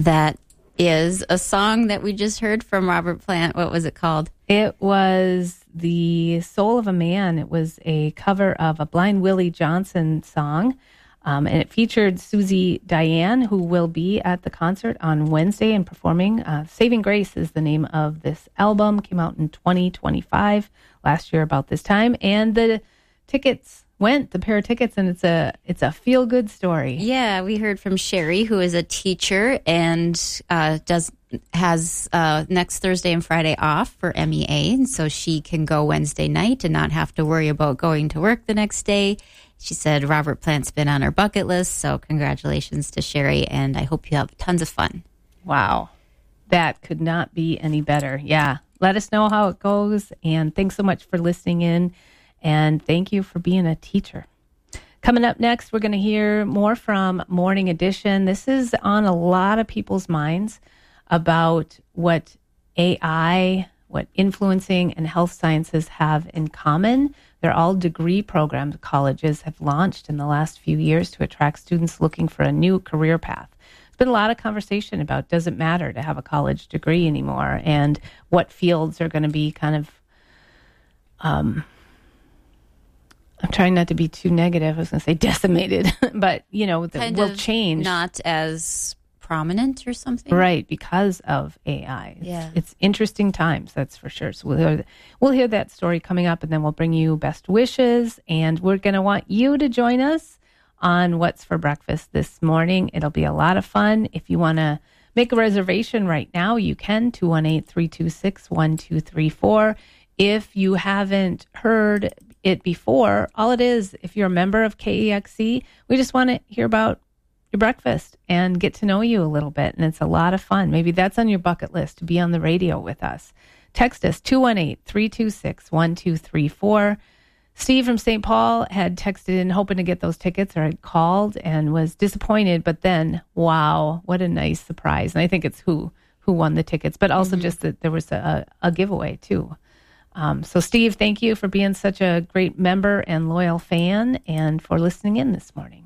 That is a song that we just heard from Robert Plant. What was it called? It was The Soul of a Man. It was a cover of a Blind Willie Johnson song. And it featured Susie Diane, who will be at the concert on Wednesday and performing. Saving Grace is the name of this album. Came out in 2025, last year about this time. And the tickets went, the pair of tickets, and it's a feel-good story. Yeah, we heard from Sherry, who is a teacher and has next Thursday and Friday off for MEA, and so she can go Wednesday night and not have to worry about going to work the next day. She said Robert Plant's been on her bucket list, so congratulations to Sherry, and I hope you have tons of fun. Wow. That could not be any better. Yeah. Let us know how it goes, and thanks so much for listening in, and thank you for being a teacher. Coming up next, we're going to hear more from Morning Edition. This is on a lot of people's minds about what AI, what influencing and health sciences have in common. They're all degree programs colleges have launched in the last few years to attract students looking for a new career path. There's been a lot of conversation about does it matter to have a college degree anymore, and what fields are going to be kind of, I'm trying not to be too negative. I was going to say decimated, but, will change. Not as prominent or something? Right, because of AI. Yeah. It's interesting times, that's for sure. So we'll hear that story coming up, and then we'll bring you best wishes, and we're going to want you to join us on What's for Breakfast this morning. It'll be a lot of fun. If you want to make a reservation right now, you can, 218-326-1234. If you haven't heard it before, all it is, if you're a member of KEXC, we just want to hear about your breakfast and get to know you a little bit. And it's a lot of fun. Maybe that's on your bucket list, to be on the radio with us. Text us, 218-326-1234. Steve from St. Paul had texted in hoping to get those tickets, or had called and was disappointed. But then, wow, what a nice surprise. And I think it's who won the tickets, but also just that there was a giveaway too. So Steve, thank you for being such a great member and loyal fan, and for listening in this morning.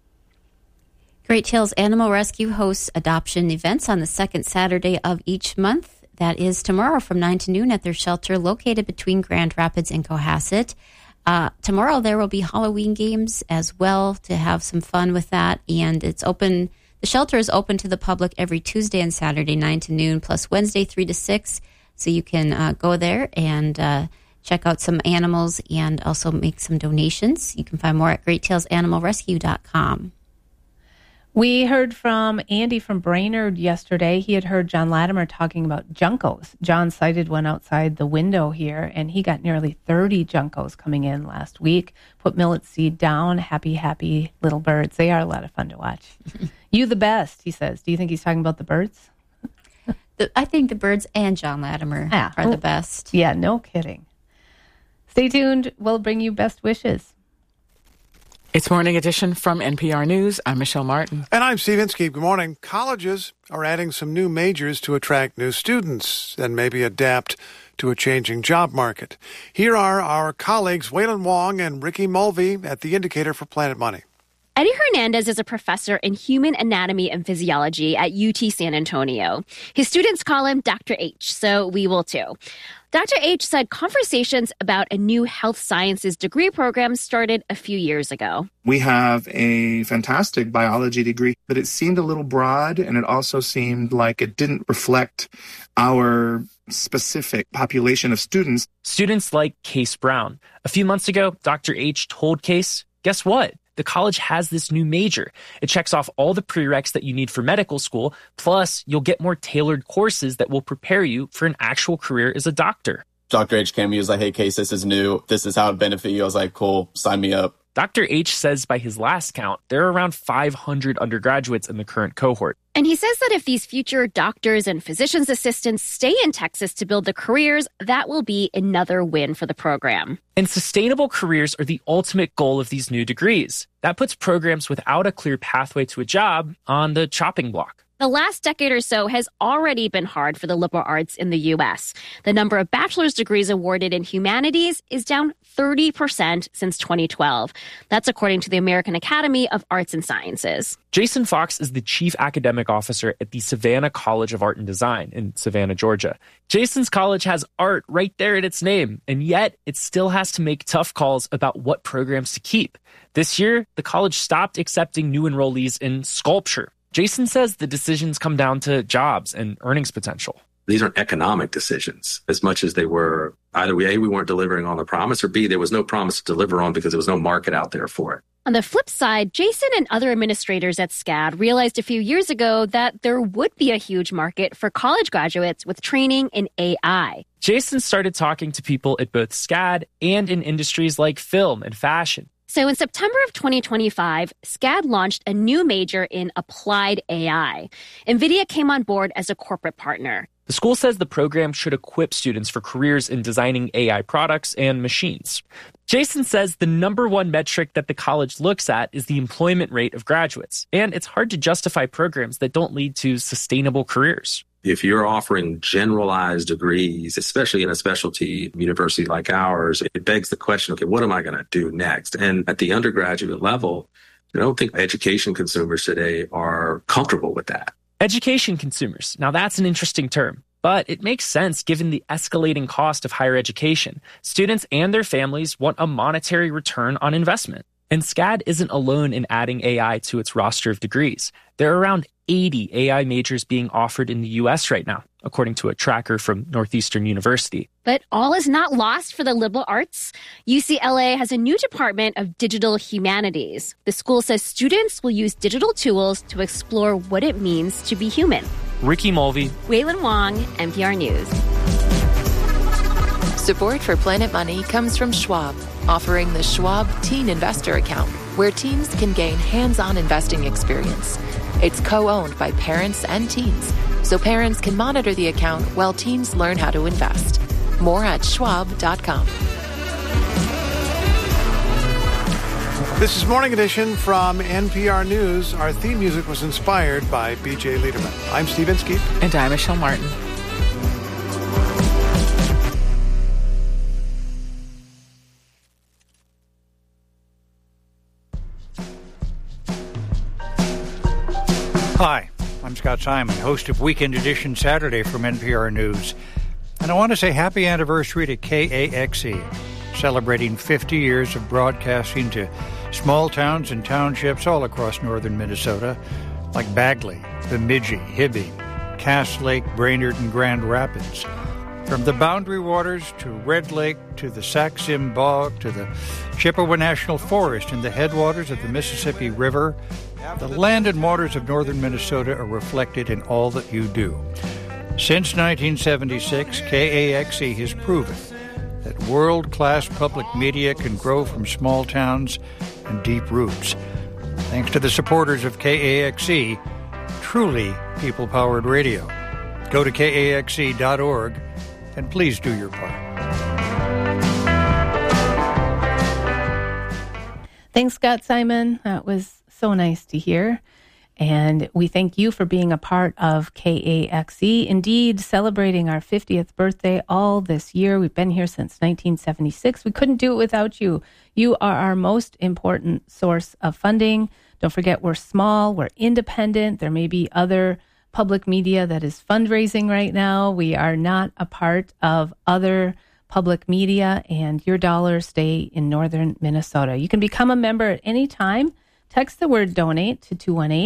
Great Tales Animal Rescue hosts adoption events on the second Saturday of each month. That is tomorrow from 9 to noon at their shelter located between Grand Rapids and Cohasset. Tomorrow there will be Halloween games as well to have some fun with that. And it's open. The shelter is open to the public every Tuesday and Saturday, 9 to noon, plus Wednesday, 3 to 6. So you can go there and check out some animals and also make some donations. You can find more at greattaleSanimalrescue.com. We heard from Andy from Brainerd yesterday. He had heard John Latimer talking about juncos. John sighted one outside the window here, and he got nearly 30 juncos coming in last week. Put millet seed down. Happy, happy little birds. They are a lot of fun to watch. You the best, he says. Do you think he's talking about the birds? I think the birds and John Latimer are the best. Yeah, no kidding. Stay tuned. We'll bring you best wishes. It's Morning Edition from NPR News. I'm Michelle Martin. And I'm Steve Inskeep. Good morning. Colleges are adding some new majors to attract new students and maybe adapt to a changing job market. Here are our colleagues Waylon Wong and Ricky Mulvey at The Indicator for Planet Money. Eddie Hernandez is a professor in human anatomy and physiology at UT San Antonio. His students call him Dr. H, so we will too. Dr. H said conversations about a new health sciences degree program started a few years ago. We have a fantastic biology degree, but it seemed a little broad, and it also seemed like it didn't reflect our specific population of students. Students like Case Brown. A few months ago, Dr. H told Case, guess what? The college has this new major. It checks off all the prereqs that you need for medical school, plus you'll get more tailored courses that will prepare you for an actual career as a doctor. Dr. H came, he was like, hey, Case, this is new. This is how it benefit you. I was like, cool, sign me up. Dr. H says by his last count, there are around 500 undergraduates in the current cohort. And he says that if these future doctors and physician's assistants stay in Texas to build their careers, that will be another win for the program. And sustainable careers are the ultimate goal of these new degrees. That puts programs without a clear pathway to a job on the chopping block. The last decade or so has already been hard for the liberal arts in the U.S. The number of bachelor's degrees awarded in humanities is down 30% since 2012. That's according to the American Academy of Arts and Sciences. Jason Fox is the chief academic officer at the Savannah College of Art and Design in Savannah, Georgia. Jason's college has art right there in its name, and yet it still has to make tough calls about what programs to keep. This year, the college stopped accepting new enrollees in sculpture. Jason says the decisions come down to jobs and earnings potential. These aren't economic decisions as much as they were either A, we weren't delivering on the promise, or B, there was no promise to deliver on because there was no market out there for it. On the flip side, Jason and other administrators at SCAD realized a few years ago that there would be a huge market for college graduates with training in AI. Jason started talking to people at both SCAD and in industries like film and fashion. So in September of 2025, SCAD launched a new major in applied AI. NVIDIA came on board as a corporate partner. The school says the program should equip students for careers in designing AI products and machines. Jason says the number one metric that the college looks at is the employment rate of graduates, and it's hard to justify programs that don't lead to sustainable careers. If you're offering generalized degrees, especially in a specialty university like ours, it begs the question, okay, what am I going to do next? And at the undergraduate level, I don't think education consumers today are comfortable with that. Education consumers. Now that's an interesting term, but it makes sense given the escalating cost of higher education. Students and their families want a monetary return on investment. And SCAD isn't alone in adding AI to its roster of degrees. There are around 80 AI majors being offered in the U.S. right now, according to a tracker from Northeastern University. But all is not lost for the liberal arts. UCLA has a new department of digital humanities. The school says students will use digital tools to explore what it means to be human. Ricky Mulvey, Waylon Wong, NPR News. Support for Planet Money comes from Schwab, offering the Schwab Teen Investor Account, where teens can gain hands-on investing experience. It's co-owned by parents and teens, so parents can monitor the account while teens learn how to invest. More at schwab.com. This is Morning Edition from NPR News. Our theme music was inspired by B.J. Liederman. I'm Steve Inskeep. And I'm Michelle Martin. Hi, I'm Scott Simon, host of Weekend Edition Saturday from NPR News. And I want to say happy anniversary to KAXE, celebrating 50 years of broadcasting to small towns and townships all across northern Minnesota, like Bagley, Bemidji, Hibbing, Cass Lake, Brainerd, and Grand Rapids. From the Boundary Waters to Red Lake to the Sac-Sim Bog to the Chippewa National Forest and the headwaters of the Mississippi River, the land and waters of northern Minnesota are reflected in all that you do. Since 1976, KAXE has proven that world-class public media can grow from small towns and deep roots. Thanks to the supporters of KAXE, truly people-powered radio. Go to KAXE.org and please do your part. Thanks, Scott Simon. That was so nice to hear. And we thank you for being a part of KAXE. Indeed, celebrating our 50th birthday all this year. We've been here since 1976. We couldn't do it without you. You are our most important source of funding. Don't forget, we're small, we're independent. There may be other public media that is fundraising right now. We are not a part of other public media, and your dollars stay in northern Minnesota. You can become a member at any time. Text the word donate to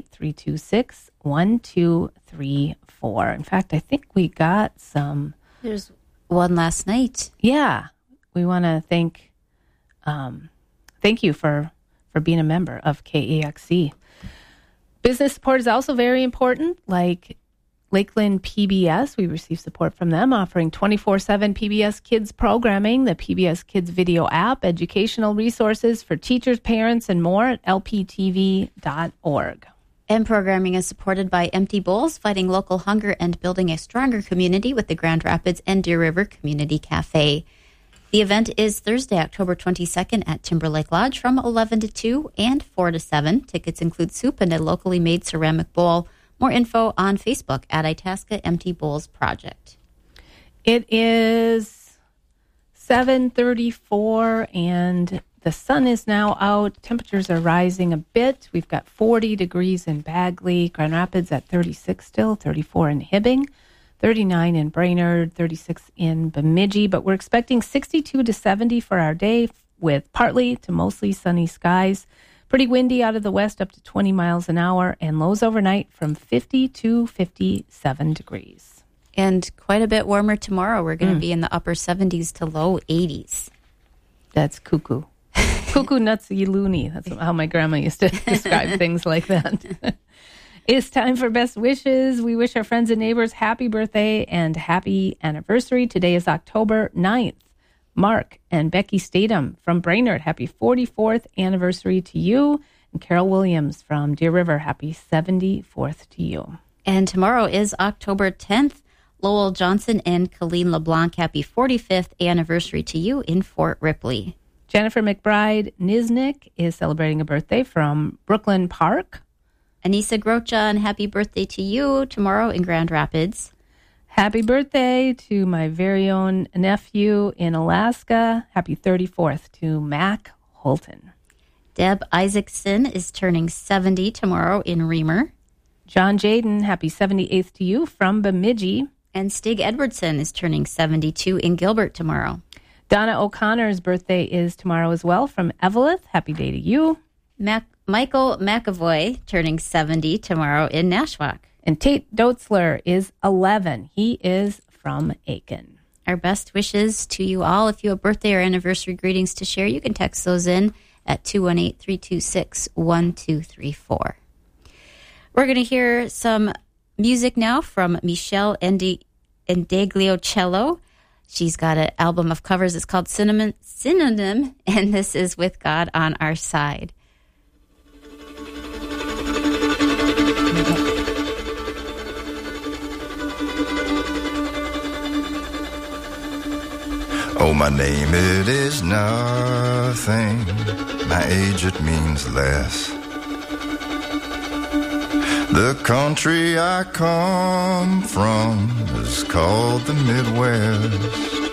218-326-1234. In fact, I think we got some. There's one last night. Yeah. We want to thank you for being a member of KAXE. Business support is also very important, like Lakeland PBS. We receive support from them, offering 24/7 PBS Kids programming, the PBS Kids video app, educational resources for teachers, parents, and more at lptv.org. And programming is supported by Empty Bowls, fighting local hunger and building a stronger community with the Grand Rapids and Deer River Community Cafe. The event is Thursday, October 22nd at Timberlake Lodge from 11 to 2 and 4 to 7. Tickets include soup and a locally made ceramic bowl. More info on Facebook at Itasca Empty Bowls Project. It is 7:34 and the sun is now out. Temperatures are rising a bit. We've got 40 degrees in Bagley, Grand Rapids at 36 still, 34 in Hibbing, 39 in Brainerd, 36 in Bemidji. But we're expecting 62 to 70 for our day with partly to mostly sunny skies. Pretty windy out of the west up to 20 miles an hour and lows overnight from 50 to 57 degrees. And quite a bit warmer tomorrow. We're going to be in the upper 70s to low 80s. That's cuckoo. Cuckoo nutsy loony. That's how my grandma used to describe things like that. It's time for best wishes. We wish our friends and neighbors happy birthday and happy anniversary. Today is October 9th. Mark and Becky Statham from Brainerd, happy 44th anniversary to you. And Carol Williams from Deer River, happy 74th to you. And tomorrow is October 10th. Lowell Johnson and Colleen LeBlanc, happy 45th anniversary to you in Fort Ripley. Jennifer McBride Niznik is celebrating a birthday from Brooklyn Park. Anissa Grocha, happy birthday to you tomorrow in Grand Rapids. Happy birthday to my very own nephew in Alaska. Happy 34th to Mac Holton. Deb Isaacson is turning 70 tomorrow in Reamer. John Jaden, happy 78th to you from Bemidji. And Stig Edwardson is turning 72 in Gilbert tomorrow. Donna O'Connor's birthday is tomorrow as well from Eveleth. Happy day to you. Michael McAvoy turning 70 tomorrow in Nashwauk. And Tate Dotzler is 11. He is from Aiken. Our best wishes to you all. If you have birthday or anniversary greetings to share, you can text those in at 218-326-1234. We're going to hear some music now from Michelle Indagliocello. She's got an album of covers. It's called Synonym, and this is With God on Our Side. Oh, my name, it is nothing. My age, it means less. The country I come from is called the Midwest.